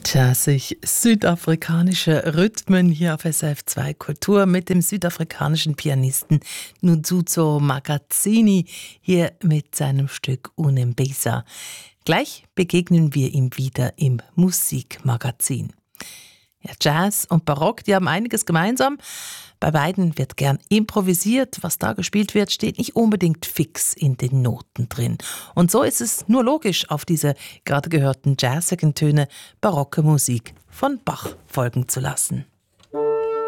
Jazzig südafrikanische Rhythmen hier auf SRF2 Kultur mit dem südafrikanischen Pianisten Nzuzo Magazzini hier mit seinem Stück Unembesa. Gleich begegnen wir ihm wieder im Musikmagazin. Ja, Jazz und Barock, die haben einiges gemeinsam. Bei beiden wird gern improvisiert. Was da gespielt wird, steht nicht unbedingt fix in den Noten drin. Und so ist es nur logisch, auf diese gerade gehörten jazzigen Töne barocke Musik von Bach folgen zu lassen.